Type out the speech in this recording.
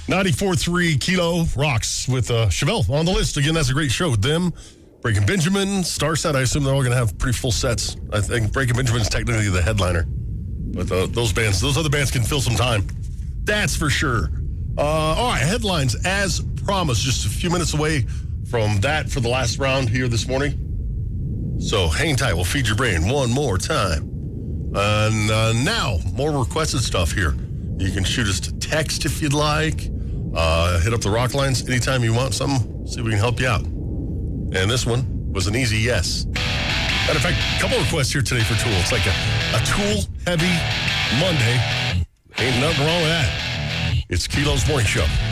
94.3 Kilo rocks with Chevelle on the list. Again, that's a great show. Them, Breaking Benjamin, Starset. I assume they're all going to have pretty full sets. I think Breaking Benjamin's technically the headliner. But those other bands can fill some time. That's for sure. All right, headlines as promised. Just a few minutes away from that for the last round here this morning. So hang tight. We'll feed your brain one more time. And now, more requested stuff here. You can shoot us to text if you'd like. Hit up the rock lines anytime you want something. See if we can help you out. And this one was an easy yes. Matter of fact, a couple requests here today for Tool. It's like a Tool-heavy Monday. Ain't nothing wrong with that. It's Kilo's Morning Show.